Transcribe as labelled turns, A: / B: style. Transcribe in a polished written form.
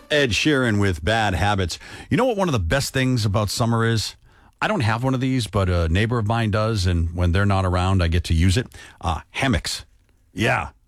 A: Ed Sheeran with Bad Habits. You know what one of the best things about summer is? I don't have one of these, but a neighbor of mine does, and when they're not around, I get to use it. Hammocks. Yeah.